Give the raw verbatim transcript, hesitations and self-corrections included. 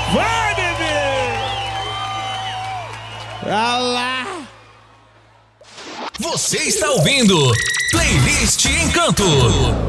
Vai, bebê! Olá! Você está ouvindo Playlist Encanto.